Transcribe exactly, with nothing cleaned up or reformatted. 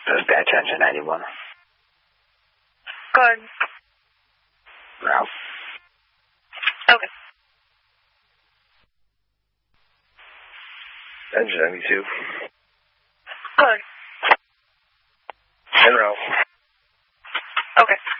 Just pay attention, anyone? Good. Ralph. Okay. And Jenny, too. Good. And Ralph. Okay.